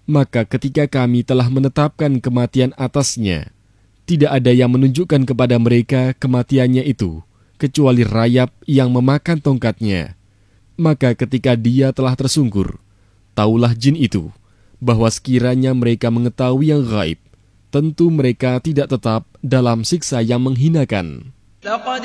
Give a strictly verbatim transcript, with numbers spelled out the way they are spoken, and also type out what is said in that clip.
Maka ketika kami telah menetapkan kematian atasnya, tidak ada yang menunjukkan kepada mereka kematiannya itu, kecuali rayap yang memakan tongkatnya. Maka ketika dia telah tersungkur, taulah jin itu, bahwa sekiranya mereka mengetahui yang gaib, tentu mereka tidak tetap dalam siksa yang menghinakan.